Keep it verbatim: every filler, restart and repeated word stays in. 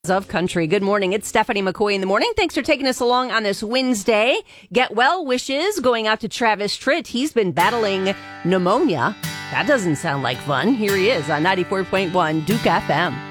Of country. Good morning. It's Stephanie McCoy in the morning. Thanks for taking us along on this Wednesday. Get well wishes going out to Travis Tritt. He's been battling pneumonia. That doesn't sound like fun. Here he is on ninety-four point one Duke F M.